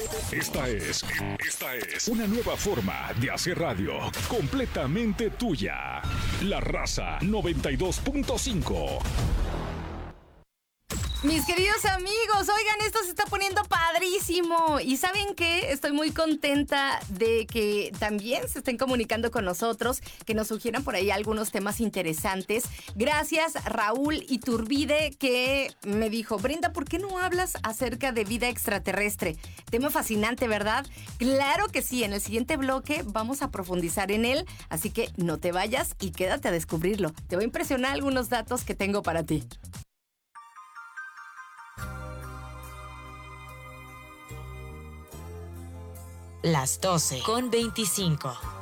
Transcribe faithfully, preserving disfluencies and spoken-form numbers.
Esta es, esta es una nueva forma de hacer radio completamente tuya. La Raza noventa y dos punto cinco. Mis queridos amigos, oigan, esto se está poniendo padrísimo. ¿Y saben qué? Estoy muy contenta de que también se estén comunicando con nosotros, que nos sugieran por ahí algunos temas interesantes. Gracias, Raúl Iturbide, que me dijo, Brenda, ¿por qué no hablas acerca de vida extraterrestre? Tema fascinante, ¿verdad? Claro que sí, en el siguiente bloque vamos a profundizar en él, así que no te vayas y quédate a descubrirlo. Te voy a impresionar algunos datos que tengo para ti. Las doce con veinticinco.